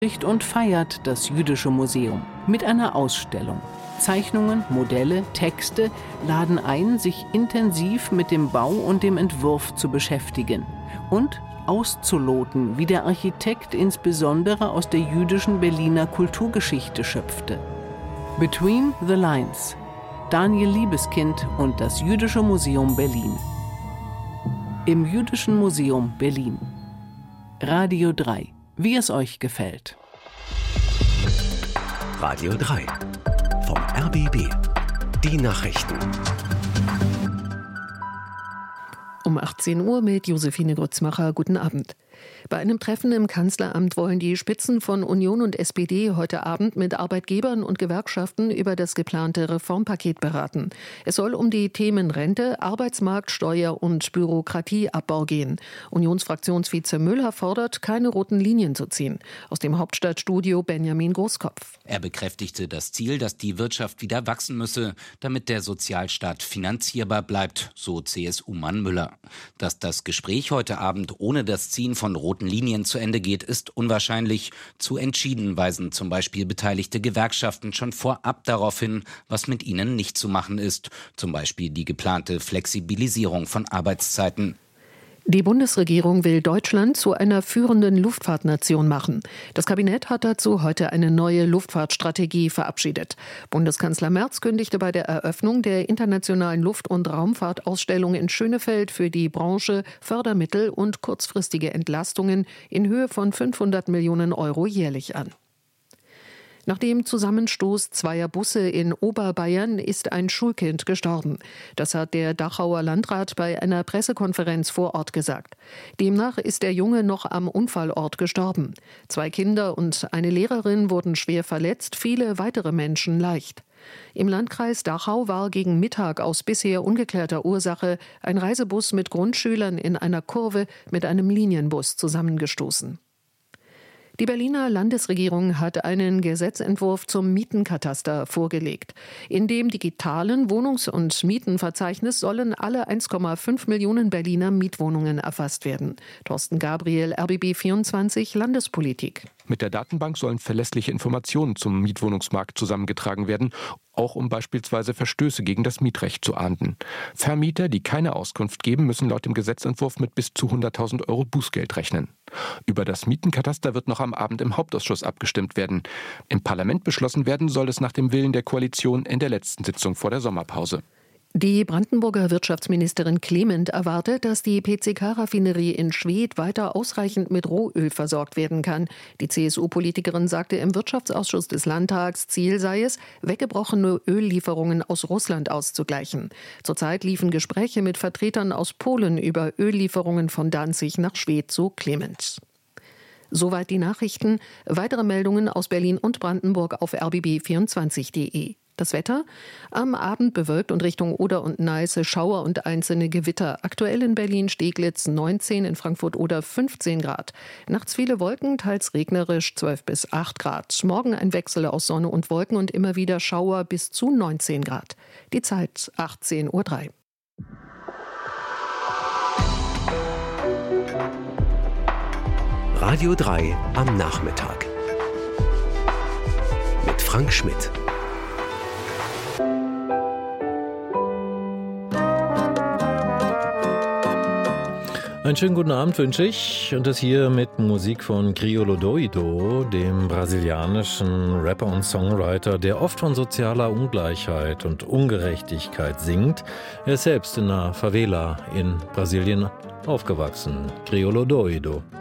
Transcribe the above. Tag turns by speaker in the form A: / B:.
A: und feiert das Jüdische Museum mit einer Ausstellung. Zeichnungen, Modelle, Texte laden ein, sich intensiv mit dem Bau und dem Entwurf zu beschäftigen und auszuloten, wie der Architekt insbesondere aus der jüdischen Berliner Kulturgeschichte schöpfte. Between the Lines, Daniel Liebeskind und das Jüdische Museum Berlin. Im Jüdischen Museum Berlin. Radio 3. Wie es euch gefällt.
B: Radio 3 vom RBB. Die Nachrichten.
C: Um 18 Uhr mit Josephine Grützmacher. Guten Abend. Bei einem Treffen im Kanzleramt wollen die Spitzen von Union und SPD heute Abend mit Arbeitgebern und Gewerkschaften über das geplante Reformpaket beraten. Es soll um die Themen Rente, Arbeitsmarkt, Steuer- und Bürokratieabbau gehen. Unionsfraktionsvize Müller fordert, keine roten Linien zu ziehen. Aus dem Hauptstadtstudio Benjamin Großkopf.
D: Er bekräftigte das Ziel, dass die Wirtschaft wieder wachsen müsse, damit der Sozialstaat finanzierbar bleibt, so CSU-Mann Müller. Dass das Gespräch heute Abend ohne das Ziehen von roten Linien zu Ende geht, ist unwahrscheinlich. Zu entschieden weisen zum Beispiel beteiligte Gewerkschaften schon vorab darauf hin, was mit ihnen nicht zu machen ist. Zum Beispiel die geplante Flexibilisierung von Arbeitszeiten.
C: Die Bundesregierung will Deutschland zu einer führenden Luftfahrtnation machen. Das Kabinett hat dazu heute eine neue Luftfahrtstrategie verabschiedet. Bundeskanzler Merz kündigte bei der Eröffnung der internationalen Luft- und Raumfahrtausstellung in Schönefeld für die Branche Fördermittel und kurzfristige Entlastungen in Höhe von 500 Millionen Euro jährlich an. Nach dem Zusammenstoß zweier Busse in Oberbayern ist ein Schulkind gestorben. Das hat der Dachauer Landrat bei einer Pressekonferenz vor Ort gesagt. Demnach ist der Junge noch am Unfallort gestorben. 2 Kinder und eine Lehrerin wurden schwer verletzt, viele weitere Menschen leicht. Im Landkreis Dachau war gegen Mittag aus bisher ungeklärter Ursache ein Reisebus mit Grundschülern in einer Kurve mit einem Linienbus zusammengestoßen. Die Berliner Landesregierung hat einen Gesetzentwurf zum Mietenkataster vorgelegt. In dem digitalen Wohnungs- und Mietenverzeichnis sollen alle 1,5 Millionen Berliner Mietwohnungen erfasst werden. Thorsten Gabriel, RBB 24, Landespolitik.
E: Mit der Datenbank sollen verlässliche Informationen zum Mietwohnungsmarkt zusammengetragen werden, auch um beispielsweise Verstöße gegen das Mietrecht zu ahnden. Vermieter, die keine Auskunft geben, müssen laut dem Gesetzentwurf mit bis zu 100.000 Euro Bußgeld rechnen. Über das Mietenkataster wird noch am Abend im Hauptausschuss abgestimmt werden. Im Parlament beschlossen werden soll es nach dem Willen der Koalition in der letzten Sitzung vor der Sommerpause.
C: Die Brandenburger Wirtschaftsministerin Clement erwartet, dass die PCK-Raffinerie in Schwedt weiter ausreichend mit Rohöl versorgt werden kann. Die CSU-Politikerin sagte im Wirtschaftsausschuss des Landtags, Ziel sei es, weggebrochene Öllieferungen aus Russland auszugleichen. Zurzeit liefen Gespräche mit Vertretern aus Polen über Öllieferungen von Danzig nach Schwedt, so Clement. Soweit die Nachrichten. Weitere Meldungen aus Berlin und Brandenburg auf rbb24.de. Das Wetter? Am Abend bewölkt und Richtung Oder und Neiße Schauer und einzelne Gewitter. Aktuell in Berlin-Steglitz 19, in Frankfurt-Oder 15 Grad. Nachts viele Wolken, teils regnerisch 12 bis 8 Grad. Morgen ein Wechsel aus Sonne und Wolken und immer wieder Schauer bis zu 19 Grad. Die Zeit 18:03 Uhr.
B: Radio 3 am Nachmittag. Mit Frank Schmidt.
F: Einen schönen guten Abend wünsche ich und das hier mit Musik von Criolo Doido, dem brasilianischen Rapper und Songwriter, der oft von sozialer Ungleichheit und Ungerechtigkeit singt. Er ist selbst in einer Favela in Brasilien aufgewachsen. Criolo Doido.